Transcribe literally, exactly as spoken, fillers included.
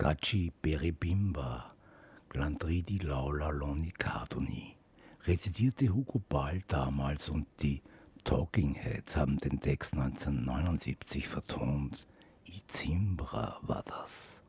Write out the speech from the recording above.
Scacci Beribimba, Glandridi Laula Loni Cardoni, rezitierte Hugo Ball damals und die Talking Heads haben den Text neunzehnhundertneunundsiebzig vertont. I Zimbra war das.